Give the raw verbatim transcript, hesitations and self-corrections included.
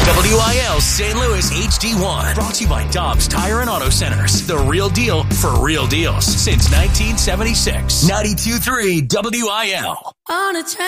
W I L Saint Louis H D one. Brought to you by Dobbs Tire and Auto Centers. The real deal for real deals since nineteen seventy-six. ninety-two point three W I L. On a